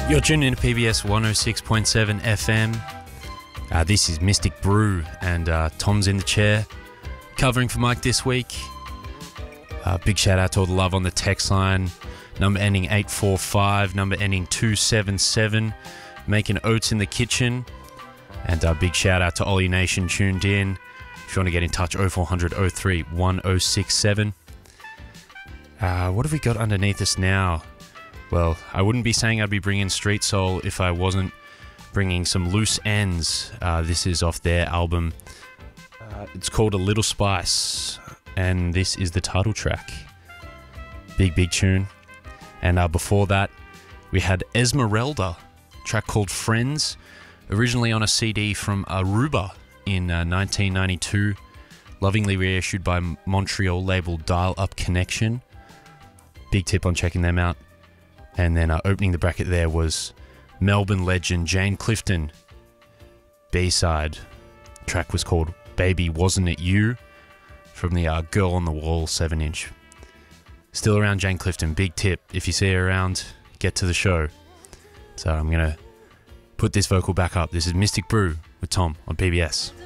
You're tuned in to PBS 106.7 FM. This is Mystic Brew, and Tom's in the chair, covering for Mike this week. Big shout out to all the love on the text line, number ending 845, number ending 277, making oats in the kitchen. And big shout out to Ollie Nation tuned in. If you want to get in touch, 0400 03 1067. What have we got underneath us now? Well, I wouldn't be saying I'd be bringing Street Soul if I wasn't bringing some Loose Ends. This is off their album. It's called A Little Spice, and this is the title track. Big tune. And before that, we had Esmeralda, a track called Friends, originally on a CD from Aruba in 1992, lovingly reissued by Montreal label Dial Up Connection. Big tip on checking them out. And then opening the bracket there was Melbourne legend Jane Clifton. B-side track was called Baby Wasn't It You from the Girl on the Wall 7-inch. Still around Jane Clifton, big tip. If you see her around, get to the show. So I'm going to put this vocal back up. This is Mystic Brew with Tom on PBS.